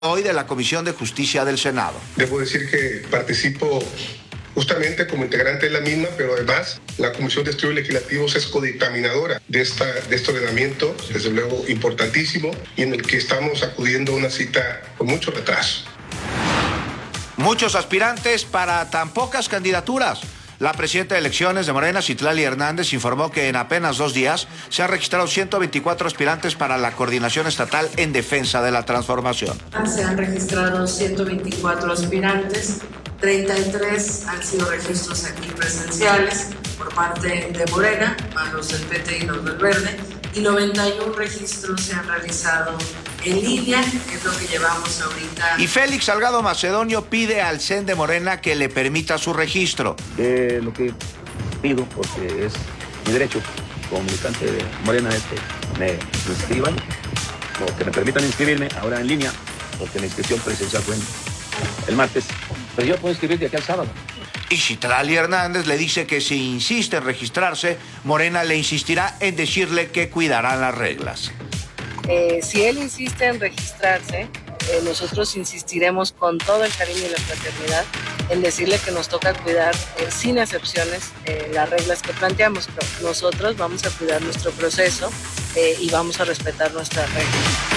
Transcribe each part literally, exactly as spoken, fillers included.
hoy de la Comisión de Justicia del Senado. Debo decir que participo justamente como integrante de la misma, pero además la Comisión de Estudios Legislativos es codictaminadora de, esta, de este ordenamiento, desde luego importantísimo, y en el que estamos acudiendo a una cita con mucho retraso. Muchos aspirantes para tan pocas candidaturas. La presidenta de elecciones de Morena, Citlali Hernández, informó que en apenas dos días se han registrado ciento veinticuatro aspirantes para la coordinación estatal en defensa de la transformación. Se han registrado ciento veinticuatro aspirantes, treinta y tres han sido registros aquí presenciales por parte de Morena, más los del P T y los del Verde, y noventa y uno registros se han realizado en línea, que es lo que llevamos ahorita. Y Félix Salgado Macedonio pide al C E N de Morena que le permita su registro. Eh, lo que pido, porque es mi derecho como militante de Morena, es que me inscriban, o que me permitan inscribirme ahora en línea, porque la inscripción presencial fue el martes, pero yo puedo inscribir de aquí al sábado. Y Citlali Hernández le dice que si insiste en registrarse, Morena le insistirá en decirle que cuidarán las reglas. Eh, si él insiste en registrarse, eh, nosotros insistiremos con todo el cariño y la fraternidad en decirle que nos toca cuidar eh, sin excepciones eh, las reglas que planteamos. Pero nosotros vamos a cuidar nuestro proceso eh, y vamos a respetar nuestras reglas.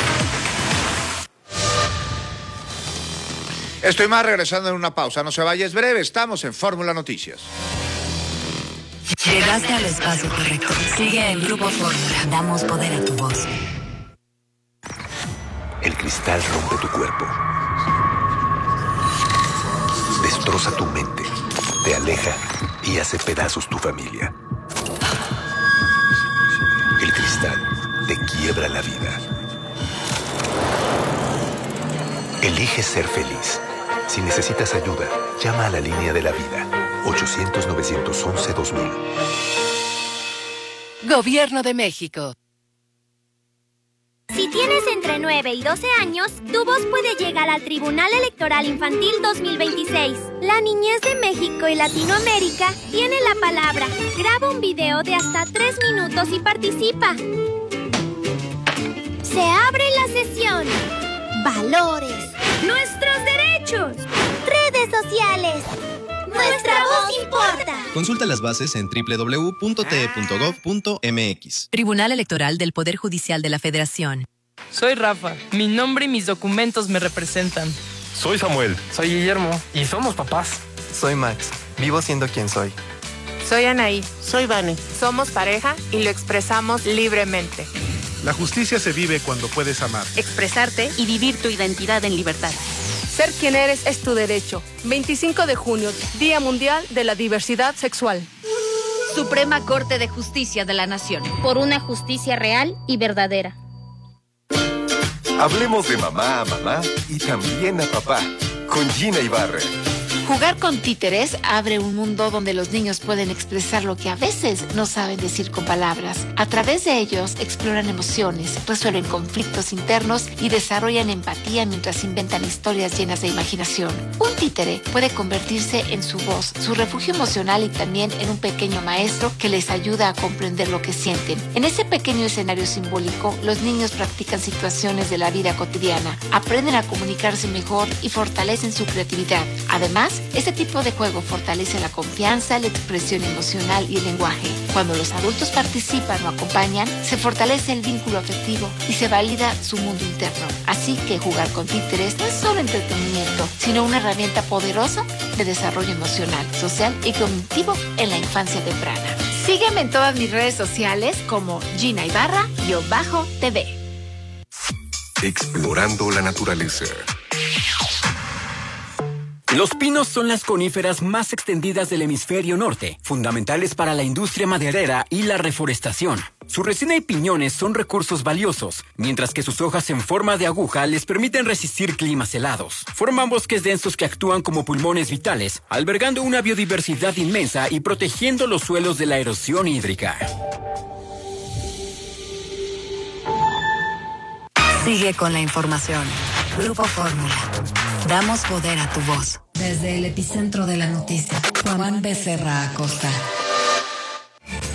Estoy más regresando en una pausa. No se vaya, es breve. Estamos en Fórmula Noticias. Llegaste al espacio correcto. Sigue en Grupo Fórmula. Damos poder a tu voz. El cristal rompe tu cuerpo. Destroza tu mente. Te aleja y hace pedazos tu familia. El cristal te quiebra la vida. Elige ser feliz. Si necesitas ayuda, llama a la línea de la vida. ochocientos, novecientos once, dos mil. Gobierno de México. Si tienes entre nueve y doce años, tu voz puede llegar al Tribunal Electoral Infantil dos mil veintiséis. La niñez de México y Latinoamérica tiene la palabra. Graba un video de hasta tres minutos y participa. Se abre la sesión. Valores. Nuestros derechos. Redes sociales. Nuestra voz importa. Consulta las bases en doble u doble u doble u punto t e punto gov punto m x. Tribunal Electoral del Poder Judicial de la Federación. Soy Rafa. Mi nombre y mis documentos me representan. Soy Samuel. Soy Guillermo. Y somos papás. Soy Max. Vivo siendo quien soy. Soy Anaí. Soy Vane. Somos pareja y lo expresamos libremente. La justicia se vive cuando puedes amar, expresarte y vivir tu identidad en libertad. Ser quien eres es tu derecho. veinticinco de junio, Día Mundial de la Diversidad Sexual. Suprema Corte de Justicia de la Nación. Por una justicia real y verdadera. Hablemos de mamá a mamá y también a papá, con Gina Ibarra. Jugar con títeres abre un mundo donde los niños pueden expresar lo que a veces no saben decir con palabras. A través de ellos exploran emociones, resuelven conflictos internos y desarrollan empatía mientras inventan historias llenas de imaginación. Un títere puede convertirse en su voz, su refugio emocional y también en un pequeño maestro que les ayuda a comprender lo que sienten. En ese pequeño escenario simbólico, los niños practican situaciones de la vida cotidiana, aprenden a comunicarse mejor y fortalecen su creatividad. Además, este tipo de juego fortalece la confianza, la expresión emocional y el lenguaje. Cuando los adultos participan o acompañan, se fortalece el vínculo afectivo y se valida su mundo interno. Así que jugar con títeres no es solo entretenimiento, sino una herramienta poderosa de desarrollo emocional, social y cognitivo en la infancia temprana. Sígueme en todas mis redes sociales como Gina Ibarra-T V. Explorando la naturaleza. Los pinos son las coníferas más extendidas del hemisferio norte, fundamentales para la industria maderera y la reforestación. Su resina y piñones son recursos valiosos, mientras que sus hojas en forma de aguja les permiten resistir climas helados. Forman bosques densos que actúan como pulmones vitales, albergando una biodiversidad inmensa y protegiendo los suelos de la erosión hídrica. Sigue con la información. Grupo Fórmula. Damos poder a tu voz. Desde el epicentro de la noticia, Juan Becerra Acosta.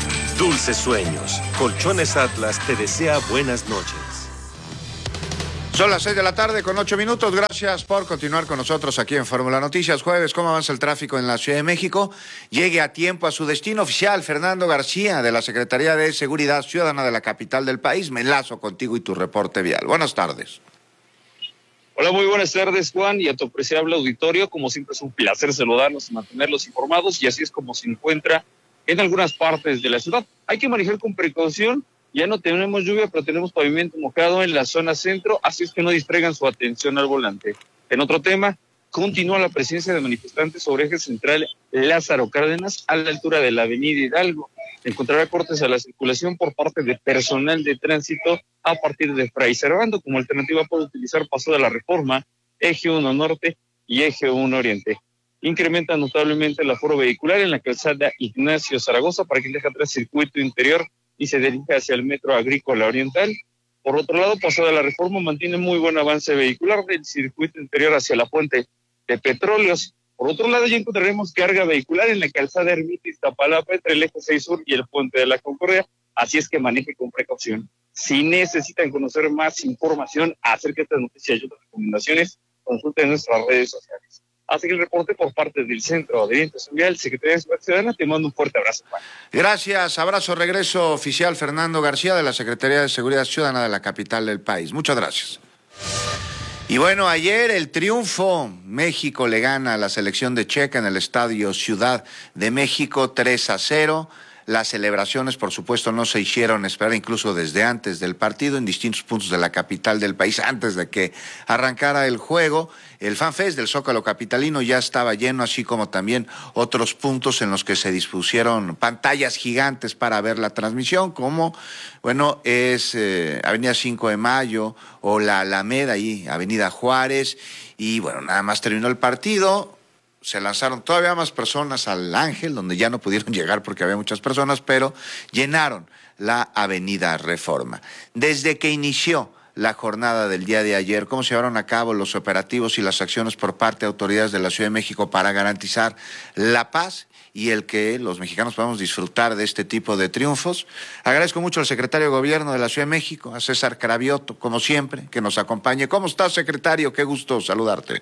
Dulces sueños. Colchones Atlas te desea buenas noches. Son las seis de la tarde con ocho minutos. Gracias por continuar con nosotros aquí en Fórmula Noticias. Jueves, ¿cómo avanza el tráfico en la Ciudad de México? Llegue a tiempo a su destino oficial. Fernando García, de la Secretaría de Seguridad Ciudadana de la capital del país. Me enlazo contigo y tu reporte vial. Buenas tardes. Hola, muy buenas tardes, Juan, y a tu apreciable auditorio. Como siempre es un placer saludarlos y mantenerlos informados, y así es como se encuentra en algunas partes de la ciudad. Hay que manejar con precaución. Ya no tenemos lluvia, pero tenemos pavimento mojado en la zona centro, así es que no distraigan su atención al volante. En otro tema, continúa la presencia de manifestantes sobre eje central Lázaro Cárdenas, a la altura de la avenida Hidalgo. Encontrará cortes a la circulación por parte de personal de tránsito a partir de Fray Servando. Como alternativa puede utilizar Paso de la Reforma, Eje uno Norte y Eje uno Oriente. Incrementa notablemente el aforo vehicular en la calzada Ignacio Zaragoza para quien deja atrás circuito interior y se dirige hacia el Metro Agrícola Oriental. Por otro lado, Paso de la Reforma mantiene muy buen avance vehicular del circuito interior hacia la Fuente de Petróleos. Por otro lado, ya encontraremos carga vehicular en la calzada Ermita Iztapalapa entre el Eje seis Sur y el Puente de la Concordia, así es que maneje con precaución. Si necesitan conocer más información acerca de estas noticias y otras recomendaciones, consulten nuestras redes sociales. Así que el reporte por parte del Centro de Orientación Vial, Secretaría de Seguridad Ciudadana, te mando un fuerte abrazo, Juan. Gracias, abrazo, regreso oficial Fernando García de la Secretaría de Seguridad Ciudadana de la capital del país. Muchas gracias. Y bueno, ayer el triunfo, México le gana a la selección de Checa en el Estadio Ciudad de México tres a cero. Las celebraciones, por supuesto, no se hicieron esperar, incluso desde antes del partido, en distintos puntos de la capital del país, antes de que arrancara el juego. El FanFest del Zócalo capitalino ya estaba lleno, así como también otros puntos en los que se dispusieron pantallas gigantes para ver la transmisión, como, bueno, es eh, Avenida cinco de Mayo o la Alameda, y Avenida Juárez. Y bueno, nada más terminó el partido. Se lanzaron todavía más personas al Ángel, donde ya no pudieron llegar porque había muchas personas, pero llenaron la Avenida Reforma. Desde que inició la jornada del día de ayer, cómo se llevaron a cabo los operativos y las acciones por parte de autoridades de la Ciudad de México para garantizar la paz y el que los mexicanos podamos disfrutar de este tipo de triunfos. Agradezco mucho al secretario de Gobierno de la Ciudad de México, a César Cravioto, como siempre, que nos acompañe. ¿Cómo estás, secretario? Qué gusto saludarte.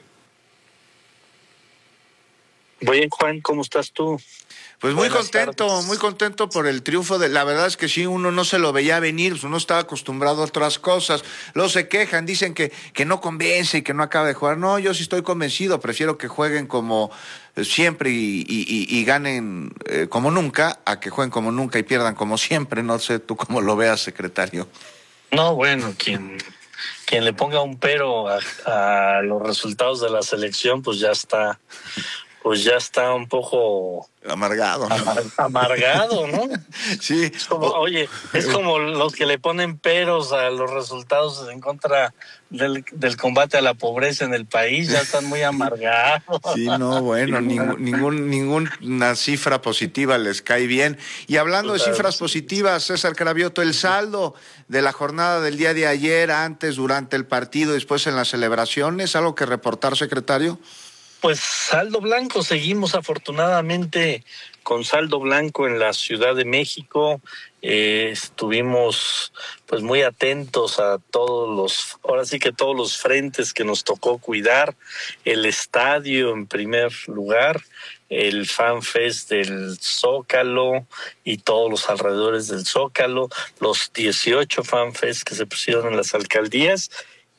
Bien, Juan, ¿cómo estás tú? Pues muy Buenas contento, tardes. muy contento por el triunfo. De, la verdad es que sí, uno no se lo veía venir, pues uno estaba acostumbrado a otras cosas. Luego se quejan, dicen que, que no convence y que no acaba de jugar. No, yo sí estoy convencido, prefiero que jueguen como siempre y, y, y, y ganen eh, como nunca, a que jueguen como nunca y pierdan como siempre. No sé tú cómo lo veas, secretario. No, bueno, quien, quien le ponga un pero a, a los resultados de la selección, pues ya está... pues ya está un poco amargado, ¿no? Amar, amargado, ¿no? Sí. Es como, oye, es como los que le ponen peros a los resultados en contra del, del combate a la pobreza en el país, ya están muy amargados. Sí, no, bueno, ningún, ningún, ninguna cifra positiva les cae bien. Y hablando de cifras positivas, César Cravioto, el saldo de la jornada del día de ayer, antes, durante el partido, después en las celebraciones, ¿algo que reportar, secretario? Pues saldo blanco, seguimos afortunadamente con saldo blanco en la Ciudad de México. Eh, estuvimos pues muy atentos a todos los, ahora sí que todos los frentes que nos tocó cuidar. El estadio en primer lugar, el FanFest del Zócalo y todos los alrededores del Zócalo, los dieciocho FanFest que se pusieron en las alcaldías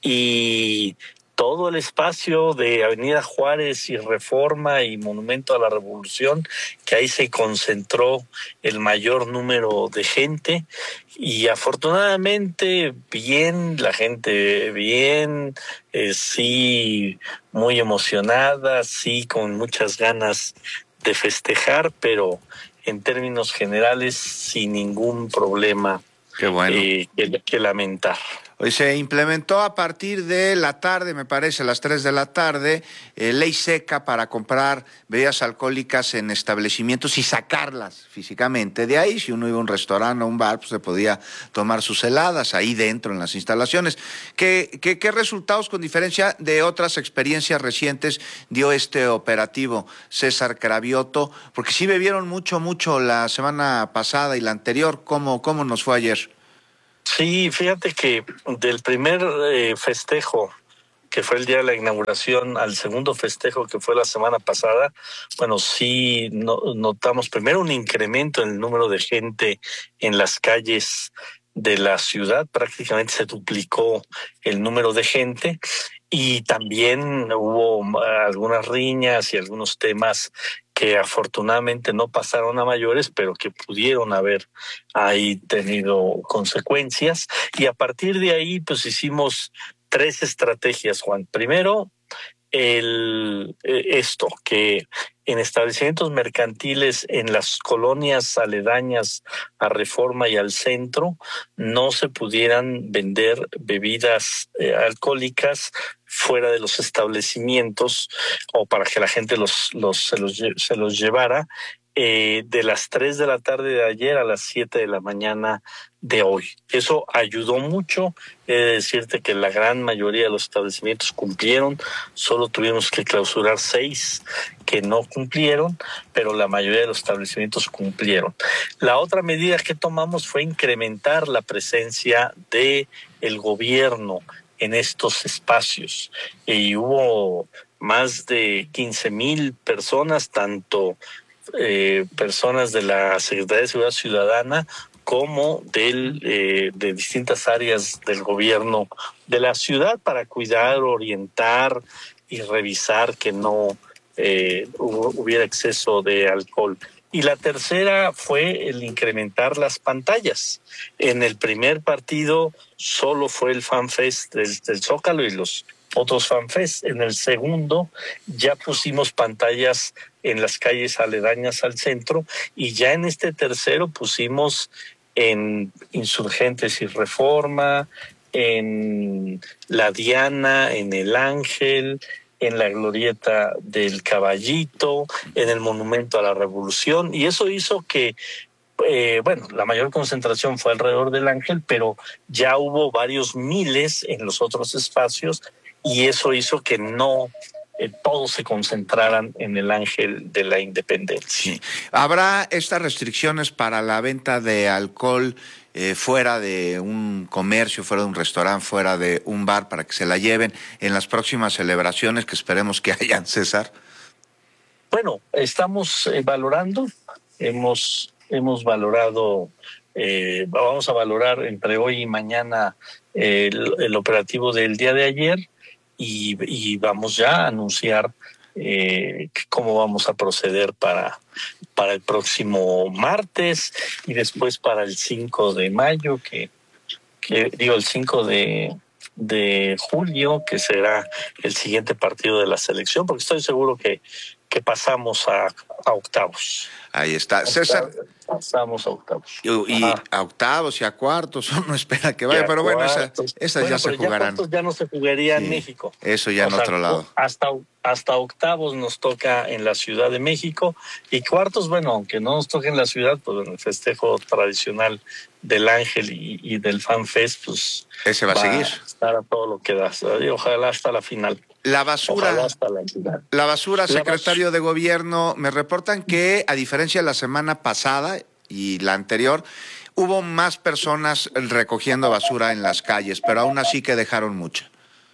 y todo el espacio de Avenida Juárez y Reforma y Monumento a la Revolución, que ahí se concentró el mayor número de gente. Y afortunadamente, bien, la gente bien, eh, sí, muy emocionada, sí, con muchas ganas de festejar, pero en términos generales, sin ningún problema. Qué bueno. eh, que, que lamentar. Hoy se implementó a partir de la tarde, me parece, a las tres de la tarde, eh, ley seca para comprar bebidas alcohólicas en establecimientos y sacarlas físicamente de ahí. Si uno iba a un restaurante o un bar, pues se podía tomar sus heladas ahí dentro en las instalaciones. ¿Qué, qué, qué resultados, con diferencia de otras experiencias recientes, dio este operativo, César Cravioto? Porque sí bebieron mucho, mucho la semana pasada y la anterior. ¿Cómo, cómo nos fue ayer? Sí, fíjate que del primer eh, festejo, que fue el día de la inauguración, al segundo festejo, que fue la semana pasada, bueno, sí no, notamos primero un incremento en el número de gente en las calles de la ciudad, prácticamente se duplicó el número de gente, y también hubo algunas riñas y algunos temas que afortunadamente no pasaron a mayores, pero que pudieron haber ahí tenido consecuencias. Y a partir de ahí, pues hicimos tres estrategias, Juan. Primero, el esto, que en establecimientos mercantiles en las colonias aledañas a Reforma y al centro no se pudieran vender bebidas eh, alcohólicas fuera de los establecimientos, o para que la gente los, los, se, los, se los llevara eh, de las tres de la tarde de ayer a las siete de la mañana de hoy. Eso ayudó mucho. He de decirte que la gran mayoría de los establecimientos cumplieron, solo tuvimos que clausurar seis que no cumplieron, pero la mayoría de los establecimientos cumplieron. La otra medida que tomamos fue incrementar la presencia de el gobierno en estos espacios, y hubo más de quince mil personas, tanto eh, personas de la Secretaría de Seguridad Ciudadana como del, eh, de distintas áreas del gobierno de la ciudad, para cuidar, orientar y revisar que no eh, hubiera exceso de alcohol. Y la tercera fue el incrementar las pantallas. En el primer partido solo fue el FanFest del, del Zócalo y los otros FanFest. En el segundo ya pusimos pantallas en las calles aledañas al centro, y ya en este tercero pusimos en Insurgentes y Reforma, en La Diana, en El Ángel, en la glorieta del Caballito, en el Monumento a la Revolución, y eso hizo que, eh, bueno, la mayor concentración fue alrededor del Ángel, pero ya hubo varios miles en los otros espacios, y eso hizo que no eh, todos se concentraran en el Ángel de la Independencia. Sí. ¿Habrá estas restricciones para la venta de alcohol eh, fuera de un comercio, fuera de un restaurante, fuera de un bar, para que se la lleven en las próximas celebraciones que esperemos que hayan, César? Bueno, estamos eh, valorando, hemos, hemos valorado, eh, vamos a valorar entre hoy y mañana eh, el, el operativo del día de ayer, y, y vamos ya a anunciar eh, cómo vamos a proceder para, para el próximo martes, y después para el cinco de mayo, que, que digo el cinco de, de julio, que será el siguiente partido de la selección, porque estoy seguro que, que pasamos a, a octavos. Ahí está. César. Pasamos a octavos. Y, y a octavos y a cuartos, uno espera que vaya, pero bueno, esa, esas bueno, ya se jugarán. Ya, ya no se jugaría sí, en México. Eso ya o en sea, otro lado. Hasta, hasta octavos nos toca en la Ciudad de México, y cuartos, bueno, aunque no nos toque en la ciudad, pues en el festejo tradicional del Ángel y, y del FanFest, pues ese va, va a seguir. A estar a todo lo que da. Ojalá hasta la final. La basura, la, la basura, la secretario basura. de Gobierno, me reportan que, a diferencia de la semana pasada y la anterior, hubo más personas recogiendo basura en las calles, pero aún así que dejaron mucha.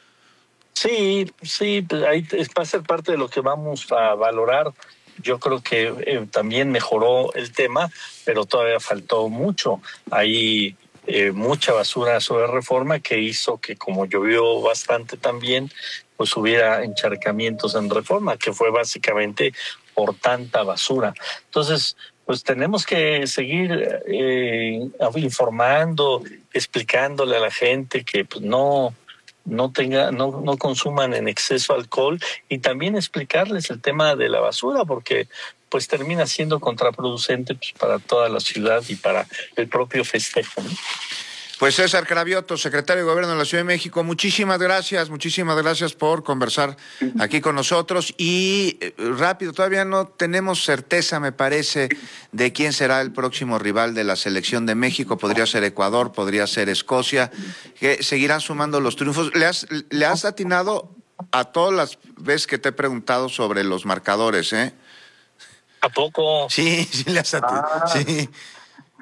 Sí, sí, pues ahí va a ser parte de lo que vamos a valorar. Yo creo que eh, también mejoró el tema, pero todavía faltó mucho. Hay eh, mucha basura sobre Reforma, que hizo que, como llovió bastante también, pues hubiera encharcamientos en Reforma, que fue básicamente por tanta basura. Entonces, pues tenemos que seguir eh, informando, explicándole a la gente que pues no, no tenga, no, no consuman en exceso alcohol, y también explicarles el tema de la basura, porque pues termina siendo contraproducente pues, para toda la ciudad y para el propio festejo, ¿no? Pues César Cravioto, secretario de Gobierno de la Ciudad de México, muchísimas gracias, muchísimas gracias por conversar aquí con nosotros. Y eh, rápido, todavía no tenemos certeza, me parece, de quién será el próximo rival de la selección de México. Podría ser Ecuador, podría ser Escocia, que seguirán sumando los triunfos. ¿Le has, le has atinado a todas las veces que te he preguntado sobre los marcadores, eh? ¿A poco? Sí, sí le has atinado, ah. sí.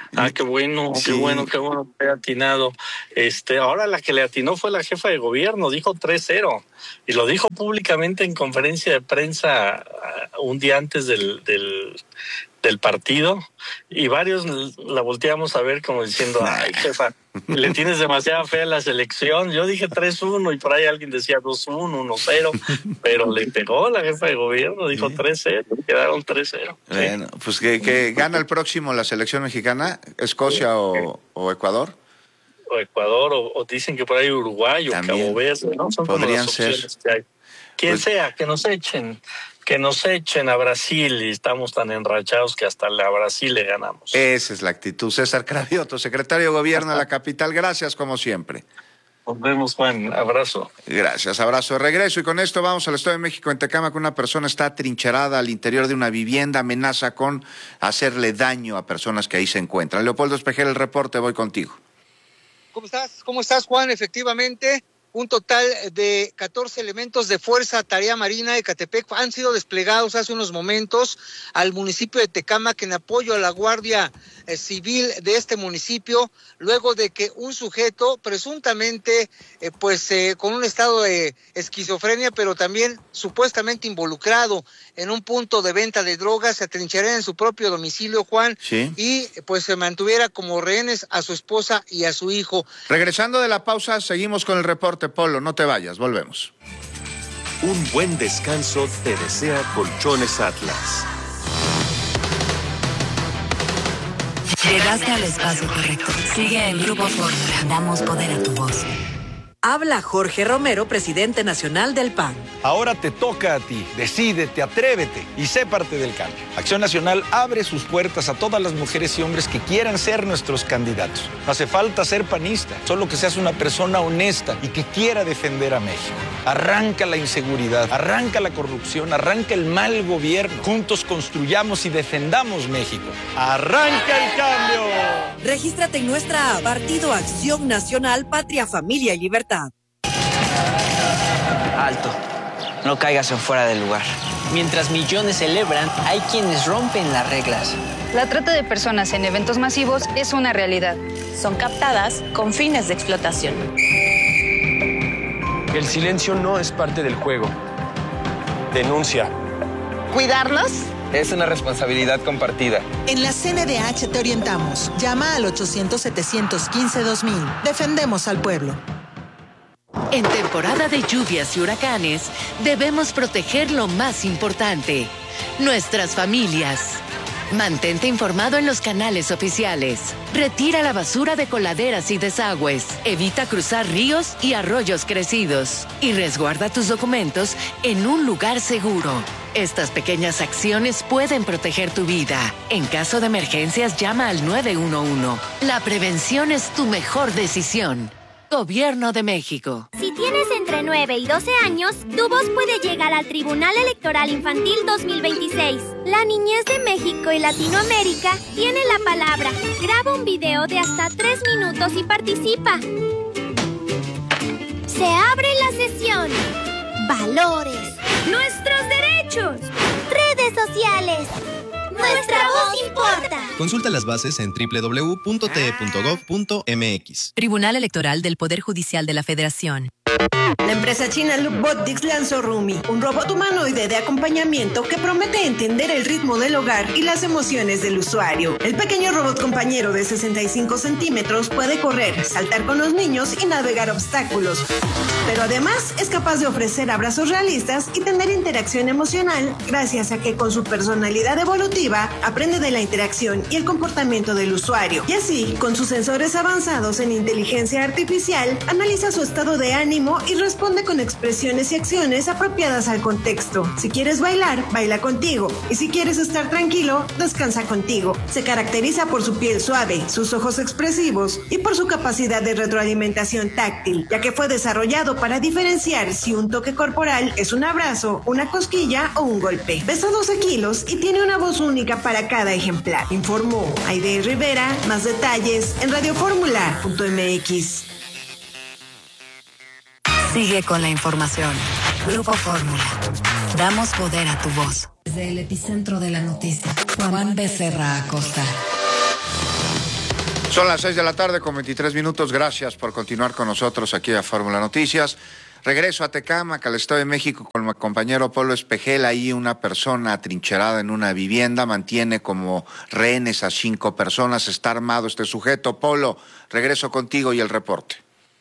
Ah, qué bueno, sí. qué bueno, qué bueno que haya atinado. Este, ahora la que le atinó fue la jefa de gobierno, dijo tres cero. Y lo dijo públicamente en conferencia de prensa un día antes del, del, del partido. Y varios la volteamos a ver como diciendo, ay, jefa, le tienes demasiada fe a la selección. Yo dije tres uno y por ahí alguien decía dos uno, uno cero. Pero le pegó la jefa de gobierno, dijo tres cero, quedaron tres cero. Bueno, sí. Pues que, que gana el próximo la selección mexicana, Escocia o, o Ecuador. O Ecuador, o, o dicen que por ahí Uruguay o También. Cabo Verde, ¿no? Son Podrían como las ser. Que hay. Quien pues, sea, que nos echen, que nos echen a Brasil y estamos tan enrachados que hasta a Brasil le ganamos. Esa es la actitud. César Cravioto, secretario de Gobierno de la capital, gracias como siempre. Nos vemos, Juan. Abrazo. Gracias, abrazo de regreso. Y con esto vamos al Estado de México, en Tecámac. Una persona está atrincherada al interior de una vivienda, amenaza con hacerle daño a personas que ahí se encuentran. Leopoldo Espejel, el reporte, voy contigo. ¿Cómo estás? ¿Cómo estás, Juan? Efectivamente, un total de catorce elementos de Fuerza Tarea Marina de Ecatepec han sido desplegados hace unos momentos al municipio de Tecámac en apoyo a la Guardia eh, Civil de este municipio, luego de que un sujeto presuntamente eh, pues eh, con un estado de esquizofrenia, pero también supuestamente involucrado en un punto de venta de drogas, se atrincherara en su propio domicilio, Juan, sí. y pues se mantuviera como rehenes a su esposa y a su hijo. Regresando de la pausa, seguimos con el reporte. Polo, no te vayas, volvemos. Un buen descanso te desea Colchones Atlas. Llegaste al espacio correcto. Sigue en Grupo Fórmula. Damos poder a tu voz. Habla Jorge Romero, presidente nacional del P A N. Ahora te toca a ti. Decídete, atrévete y sé parte del cambio. Acción Nacional abre sus puertas a todas las mujeres y hombres que quieran ser nuestros candidatos. No hace falta ser panista, solo que seas una persona honesta y que quiera defender a México. Arranca la inseguridad, arranca la corrupción, arranca el mal gobierno. Juntos construyamos y defendamos México. ¡Arranca el cambio! Regístrate en nuestra app Partido Acción Nacional, Patria, Familia y Libertad. Alto, no caigas en fuera del lugar. Mientras millones celebran, hay quienes rompen las reglas. La trata de personas en eventos masivos es una realidad. Son captadas con fines de explotación. El silencio no es parte del juego. Denuncia. ¿Cuidarnos? Es una responsabilidad compartida. En la C N D H te orientamos. Llama al ochocientos, setecientos quince, dos mil. Defendemos al pueblo. En temporada de lluvias y huracanes, debemos proteger lo más importante, nuestras familias. Mantente informado en los canales oficiales. Retira la basura de coladeras y desagües. Evita cruzar ríos y arroyos crecidos. Y resguarda tus documentos en un lugar seguro. Estas pequeñas acciones pueden proteger tu vida. En caso de emergencias, llama al nueve uno uno. La prevención es tu mejor decisión. Gobierno de México. Si tienes entre nueve y doce años, tu voz puede llegar al Tribunal Electoral Infantil dos mil veintiséis. La niñez de México y Latinoamérica tiene la palabra. Graba un video de hasta tres minutos y participa. Se abre la sesión. Valores. Nuestros derechos. Redes sociales. Nuestra voz importa. Consulta las bases en doble u doble u doble u punto t e punto gov punto m x. Tribunal Electoral del Poder Judicial de la Federación. La empresa china Lookbotics lanzó Rumi, un robot humanoide de acompañamiento que promete entender el ritmo del hogar y las emociones del usuario. El pequeño robot compañero de sesenta y cinco centímetros puede correr, saltar con los niños y navegar obstáculos. Pero además es capaz de ofrecer abrazos realistas y tener interacción emocional gracias a que con su personalidad evolutiva aprende de la interacción y el comportamiento del usuario. Y así, con sus sensores avanzados en inteligencia artificial, analiza su estado de ánimo y responde con expresiones y acciones apropiadas al contexto. Si quieres bailar, baila contigo. Y si quieres estar tranquilo, descansa contigo. Se caracteriza por su piel suave, sus ojos expresivos y por su capacidad de retroalimentación táctil, ya que fue desarrollado para diferenciar si un toque corporal es un abrazo, una cosquilla o un golpe. Pesa doce kilos y tiene una voz única para cada ejemplar. Informó Aide Rivera. Más detalles en radio fórmula punto m x. Sigue con la información. Grupo Fórmula. Damos poder a tu voz. Desde el epicentro de la noticia, Juan Becerra Acosta. Son las seis de la tarde con veintitrés minutos. Gracias por continuar con nosotros aquí a Fórmula Noticias. Regreso a Tecámac, al Estado de México, con mi compañero Polo Espejel. Ahí una persona atrincherada en una vivienda mantiene como rehenes a cinco personas. Está armado este sujeto. Polo, regreso contigo y el reporte.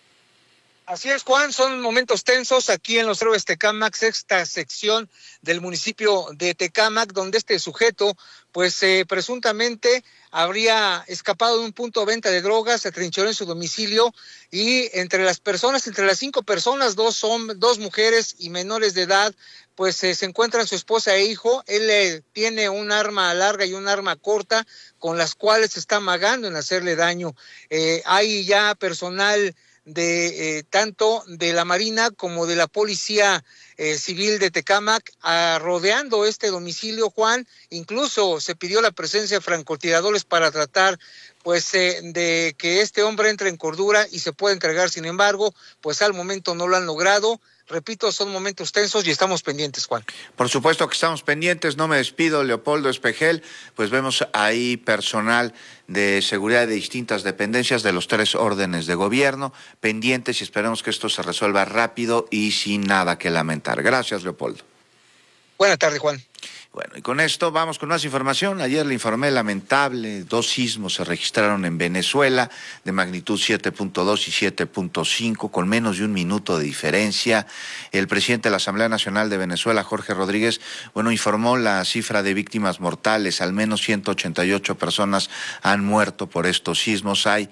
Así es, Juan, son momentos tensos aquí en los Héroes Tecámac, sexta sección del municipio de Tecámac, donde este sujeto, pues eh, presuntamente habría escapado de un punto de venta de drogas, se atrincheró en su domicilio y entre las personas, entre las cinco personas, dos son dos mujeres y menores de edad, pues eh, se encuentran su esposa e hijo. Él eh, tiene un arma larga y un arma corta con las cuales se está amagando en hacerle daño. Eh, hay ya personal de eh, tanto de la Marina como de la Policía eh, Civil de Tecámac a, rodeando este domicilio, Juan. Incluso se pidió la presencia de francotiradores para tratar pues eh, de que este hombre entre en cordura y se pueda entregar. Sin embargo, pues al momento no lo han logrado. Repito, son momentos tensos y estamos pendientes, Juan. Por supuesto que estamos pendientes, no me despido, Leopoldo Espejel. Pues vemos ahí personal de seguridad de distintas dependencias de los tres órdenes de gobierno, pendientes, y esperemos que esto se resuelva rápido y sin nada que lamentar. Gracias, Leopoldo. Buenas tardes, Juan. Bueno, y con esto vamos con más información. Ayer le informé, lamentable, dos sismos se registraron en Venezuela de magnitud siete punto dos y siete punto cinco, con menos de un minuto de diferencia. El presidente de la Asamblea Nacional de Venezuela, Jorge Rodríguez, bueno, informó la cifra de víctimas mortales. Al menos ciento ochenta y ocho personas han muerto por estos sismos. Hay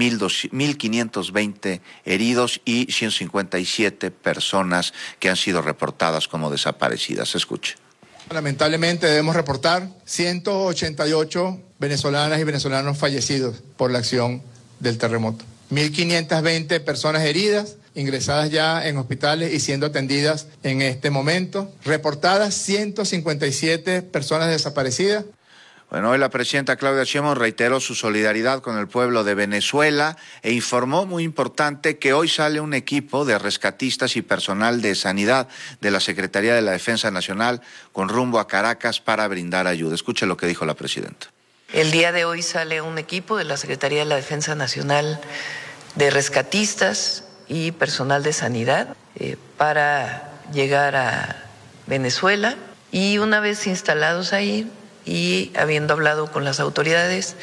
mil quinientos veinte heridos y ciento cincuenta y siete personas que han sido reportadas como desaparecidas. Escuche. Lamentablemente debemos reportar ciento ochenta y ocho venezolanas y venezolanos fallecidos por la acción del terremoto. mil quinientas veinte personas heridas, ingresadas ya en hospitales y siendo atendidas en este momento. Reportadas ciento cincuenta y siete personas desaparecidas. Bueno, hoy la presidenta Claudia Sheinbaum reiteró su solidaridad con el pueblo de Venezuela e informó, muy importante, que hoy sale un equipo de rescatistas y personal de sanidad de la Secretaría de la Defensa Nacional con rumbo a Caracas para brindar ayuda. Escuche lo que dijo la presidenta. El día de hoy sale un equipo de la Secretaría de la Defensa Nacional de rescatistas y personal de sanidad eh, para llegar a Venezuela, y una vez instalados ahí y habiendo hablado con las autoridades,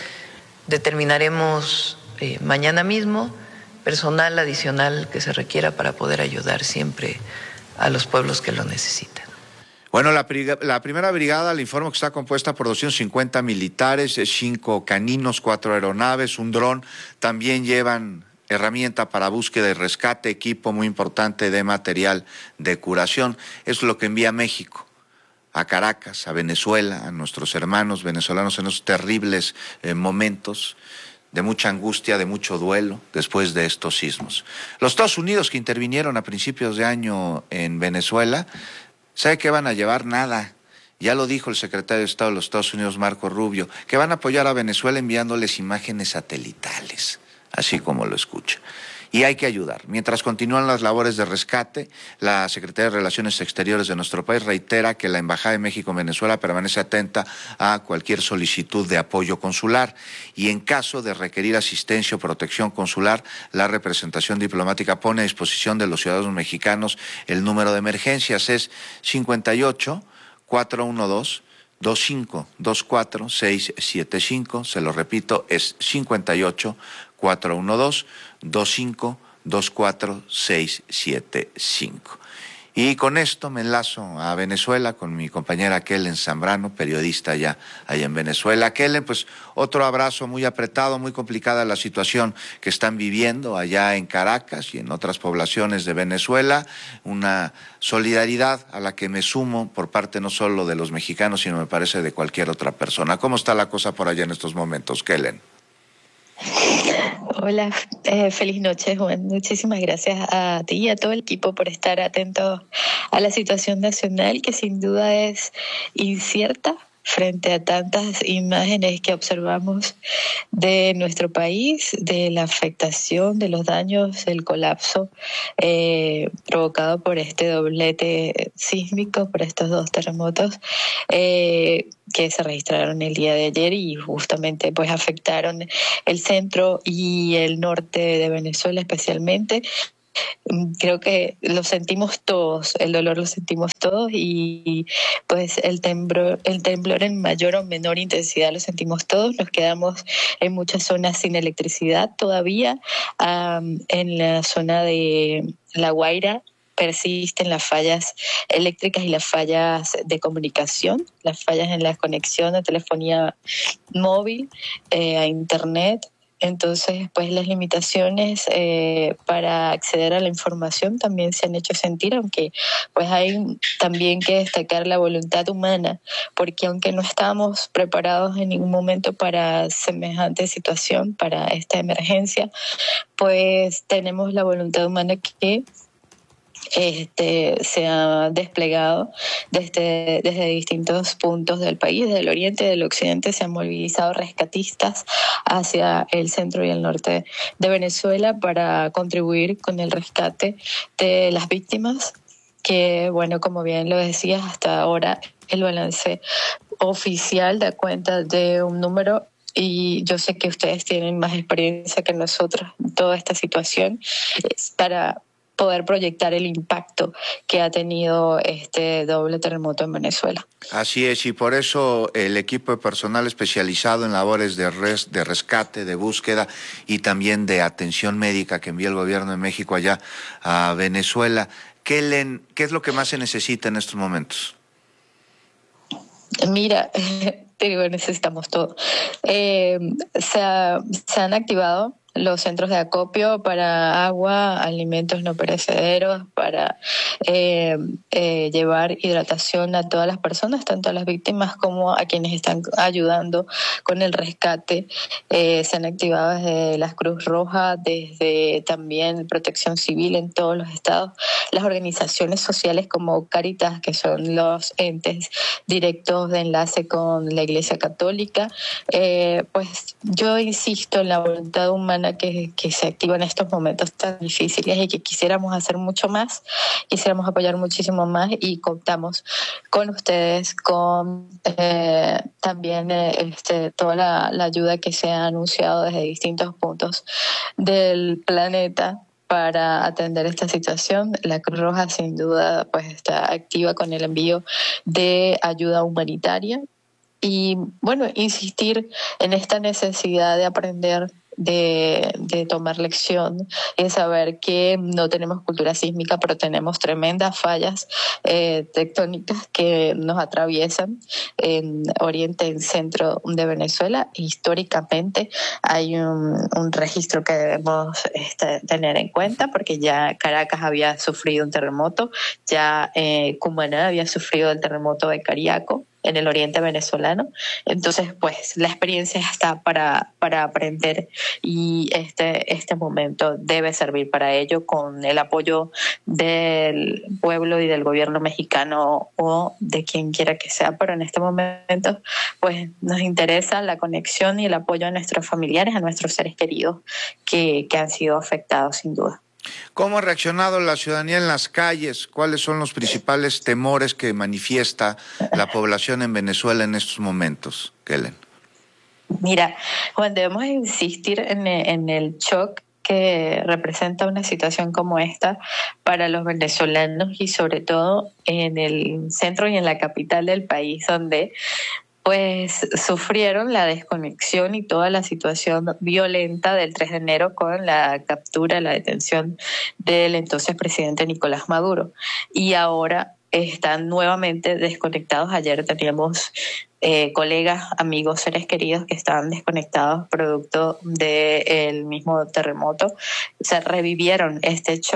determinaremos eh, mañana mismo personal adicional que se requiera para poder ayudar siempre a los pueblos que lo necesitan. Bueno, la, la primera brigada, le informo que está compuesta por doscientos cincuenta militares, cinco caninos, cuatro aeronaves, un dron. También llevan herramienta para búsqueda y rescate, equipo muy importante de material de curación. Eso es lo que envía México a Caracas, a Venezuela, a nuestros hermanos venezolanos en esos terribles eh, momentos de mucha angustia, de mucho duelo después de estos sismos. Los Estados Unidos, que intervinieron a principios de año en Venezuela, ¿sabe qué van a llevar? Nada. Ya lo dijo el secretario de Estado de los Estados Unidos, Marco Rubio, que van a apoyar a Venezuela enviándoles imágenes satelitales, así como lo escucha. Y hay que ayudar. Mientras continúan las labores de rescate, la Secretaría de Relaciones Exteriores de nuestro país reitera que la Embajada de México en Venezuela permanece atenta a cualquier solicitud de apoyo consular, y en caso de requerir asistencia o protección consular, la representación diplomática pone a disposición de los ciudadanos mexicanos el número de emergencias. Es cincuenta y ocho, cuatrocientos doce, veinticinco, veinticuatro, seiscientos setenta y cinco. Se lo repito, es cincuenta y ocho, cuatrocientos doce, veinticinco, veinticuatro, seiscientos setenta y cinco. Y con esto me enlazo a Venezuela con mi compañera Kellen Zambrano, periodista allá, allá en Venezuela. Kellen, pues otro abrazo, muy apretado, muy complicada la situación que están viviendo allá en Caracas y en otras poblaciones de Venezuela. Una solidaridad a la que me sumo por parte no solo de los mexicanos, sino me parece de cualquier otra persona. ¿Cómo está la cosa por allá en estos momentos, Kellen? Hola, eh, feliz noche, Juan. Muchísimas gracias a ti y a todo el equipo por estar atentos a la situación nacional, que sin duda es incierta, frente a tantas imágenes que observamos de nuestro país, de la afectación, de los daños, del colapso eh, provocado por este doblete sísmico, por estos dos terremotos eh, que se registraron el día de ayer y justamente pues afectaron el centro y el norte de Venezuela especialmente. Creo que lo sentimos todos, el dolor lo sentimos todos y pues el temblor, el temblor en mayor o menor intensidad lo sentimos todos. Nos quedamos en muchas zonas sin electricidad todavía. Um, en la zona de La Guaira persisten las fallas eléctricas y las fallas de comunicación, las fallas en la conexión de telefonía móvil eh, a internet. Entonces, pues las limitaciones eh, para acceder a la información también se han hecho sentir, aunque pues hay también que destacar la voluntad humana, porque aunque no estábamos preparados en ningún momento para semejante situación, para esta emergencia, pues tenemos la voluntad humana que Este, se ha desplegado desde, desde distintos puntos del país, desde el oriente y del occidente se han movilizado rescatistas hacia el centro y el norte de Venezuela para contribuir con el rescate de las víctimas, que bueno, como bien lo decías, hasta ahora el balance oficial da cuenta de un número. Y yo sé que ustedes tienen más experiencia que nosotros en toda esta situación, es para poder proyectar el impacto que ha tenido este doble terremoto en Venezuela. Así es, y por eso el equipo de personal especializado en labores de, res, de rescate, de búsqueda y también de atención médica que envía el gobierno de México allá a Venezuela. ¿Qué, le, qué es lo que más se necesita en estos momentos? Mira, te digo, necesitamos todo. Eh, se, ha, se han activado los centros de acopio para agua, alimentos no perecederos, para eh, eh, llevar hidratación a todas las personas, tanto a las víctimas como a quienes están ayudando con el rescate. Eh, se han activado desde la Cruz Roja, desde también Protección Civil en todos los estados, las organizaciones sociales como Cáritas, que son los entes directos de enlace con la Iglesia Católica. Eh, pues yo insisto en la voluntad humana Que, que se activa en estos momentos tan difíciles y que quisiéramos hacer mucho más, quisiéramos apoyar muchísimo más y contamos con ustedes, con eh, también eh, este, toda la, la ayuda que se ha anunciado desde distintos puntos del planeta para atender esta situación. La Cruz Roja sin duda pues está activa con el envío de ayuda humanitaria y bueno, insistir en esta necesidad de aprender De, de tomar lección y de saber que no tenemos cultura sísmica, pero tenemos tremendas fallas eh, tectónicas que nos atraviesan en oriente y centro de Venezuela. Históricamente hay un, un registro que debemos este, tener en cuenta, porque ya Caracas había sufrido un terremoto, ya eh, Cumaná había sufrido el terremoto de Cariaco en el oriente venezolano. Entonces, pues, la experiencia está para, para aprender y este, este momento debe servir para ello, con el apoyo del pueblo y del gobierno mexicano o de quien quiera que sea, pero en este momento, pues, nos interesa la conexión y el apoyo a nuestros familiares, a nuestros seres queridos que, que han sido afectados, sin duda. ¿Cómo ha reaccionado la ciudadanía en las calles? ¿Cuáles son los principales temores que manifiesta la población en Venezuela en estos momentos, Kellen? Mira, Juan, debemos insistir en, en el shock que representa una situación como esta para los venezolanos y sobre todo en el centro y en la capital del país, donde pues sufrieron la desconexión y toda la situación violenta del tres de enero con la captura, la detención del entonces presidente Nicolás Maduro. Y ahora están nuevamente desconectados. Ayer teníamos eh, colegas, amigos, seres queridos que estaban desconectados producto del mismo terremoto. Se revivieron este shock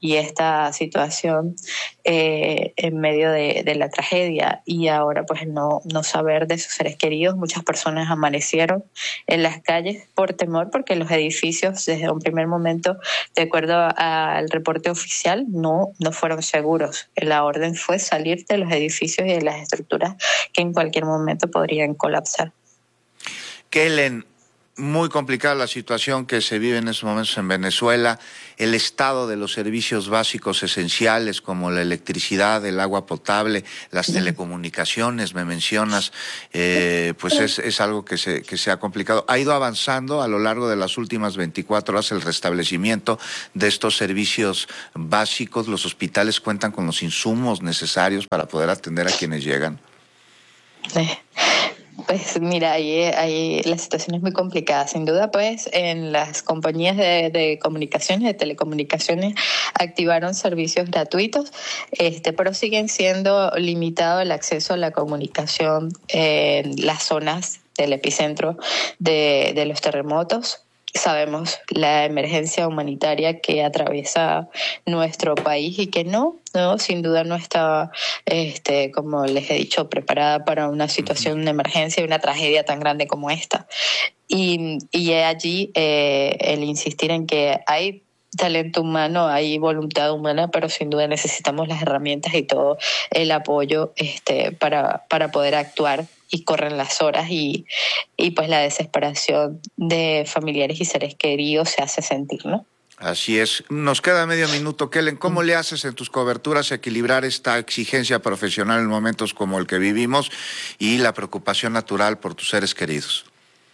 y esta situación eh, en medio de, de la tragedia, y ahora pues no, no saber de sus seres queridos. Muchas personas amanecieron en las calles por temor, porque los edificios desde un primer momento, de acuerdo al reporte oficial, no, no fueron seguros. La orden fue salir de los edificios y de las estructuras que en cualquier momento podrían colapsar. Kellen, muy complicada la situación que se vive en estos momentos en Venezuela, el estado de los servicios básicos esenciales como la electricidad, el agua potable, las telecomunicaciones, me mencionas, eh, pues es, es algo que se, que se ha complicado. Ha ido avanzando a lo largo de las últimas veinticuatro horas el restablecimiento de estos servicios básicos. Los hospitales cuentan con los insumos necesarios para poder atender a quienes llegan. Sí. Pues mira, ahí, ahí la situación es muy complicada. Sin duda, pues en las compañías de, de comunicaciones, de telecomunicaciones, activaron servicios gratuitos, este, pero siguen siendo limitado el acceso a la comunicación en las zonas del epicentro de, de los terremotos. Sabemos la emergencia humanitaria que atraviesa nuestro país y que no, no, sin duda no está, este, como les he dicho, preparada para una situación de emergencia y una tragedia tan grande como esta. Y, y allí eh, el insistir en que hay talento humano, hay voluntad humana, pero sin duda necesitamos las herramientas y todo el apoyo este, para, para poder actuar. Y corren las horas y, y pues la desesperación de familiares y seres queridos se hace sentir, ¿no? Así es. Nos queda medio minuto, Kellen. ¿Cómo le haces en tus coberturas a equilibrar esta exigencia profesional en momentos como el que vivimos y la preocupación natural por tus seres queridos?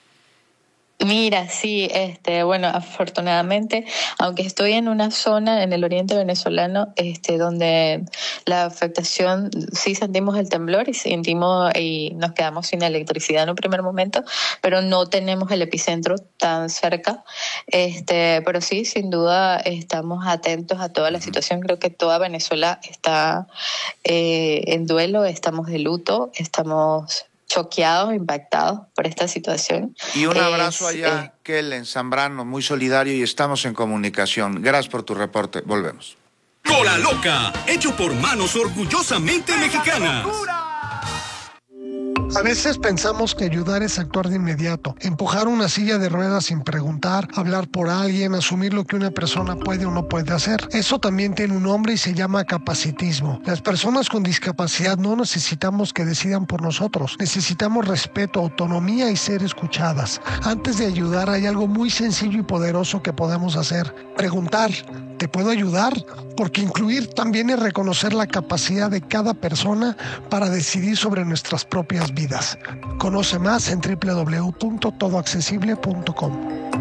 Mira, sí, este, bueno, afortunadamente, aunque estoy en una zona en el oriente venezolano, este, donde la afectación, sí sentimos el temblor y sentimos y nos quedamos sin electricidad en un primer momento, pero no tenemos el epicentro tan cerca, este, pero sí, sin duda estamos atentos a toda la situación. Creo que toda Venezuela está eh, en duelo, estamos de luto, estamos choqueados, impactados por esta situación. Y un abrazo es, allá, eh, Kellen Zambrano, muy solidario, y estamos en comunicación. Gracias por tu reporte. Volvemos. Cola Loca, hecho por manos orgullosamente mexicanas. A veces pensamos que ayudar es actuar de inmediato, empujar una silla de ruedas sin preguntar, hablar por alguien, asumir lo que una persona puede o no puede hacer. Eso también tiene un nombre y se llama capacitismo. Las personas con discapacidad no necesitamos que decidan por nosotros. Necesitamos respeto, autonomía y ser escuchadas. Antes de ayudar hay algo muy sencillo y poderoso que podemos hacer. Preguntar, ¿te puedo ayudar? Porque incluir también es reconocer la capacidad de cada persona para decidir sobre nuestras propias vidas. Conoce más en doble u doble u doble u punto todo accesible punto com.